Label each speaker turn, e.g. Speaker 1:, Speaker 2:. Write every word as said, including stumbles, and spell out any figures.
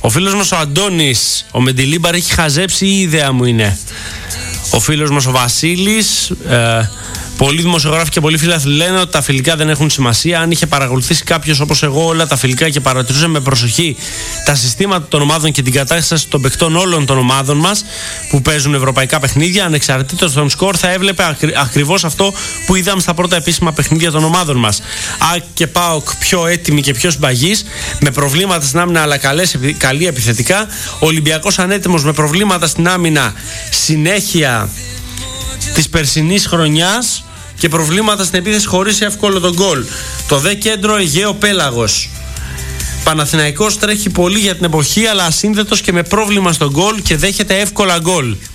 Speaker 1: Ο φίλος μας ο Αντώνης, ο Μεντιλίμπαρ έχει χαζέψει, η ιδέα μου είναι. Ο φίλος μας ο Βασίλης, ε, πολλοί δημοσιογράφοι και πολλοί φίλαθλοι λένε ότι τα φιλικά δεν έχουν σημασία. Αν είχε παρακολουθήσει κάποιος όπως εγώ όλα τα φιλικά και παρατηρούσε με προσοχή τα συστήματα των ομάδων και την κατάσταση των παιχτών όλων των ομάδων μας που παίζουν ευρωπαϊκά παιχνίδια, ανεξαρτήτως των σκορ, θα έβλεπε ακρι, ακριβώς αυτό που είδαμε στα πρώτα επίσημα παιχνίδια των ομάδων μας. Α και ΠΑΟΚ πιο έτοιμοι και πιο συμπαγείς, με προβλήματα στην άμυνα αλλά καλές, καλή επιθετικά. Ολυμπιακός ανέτοιμος με προβλήματα στην άμυνα, συνέχεια της περσινής χρονιάς, και προβλήματα στην επίθεση χωρίς εύκολο τον γκολ. Το δε κέντρο Αιγαίο Πέλαγος. Παναθηναϊκός τρέχει πολύ για την εποχή, αλλά ασύνδετος και με πρόβλημα στον γκολ και δέχεται εύκολα γκολ.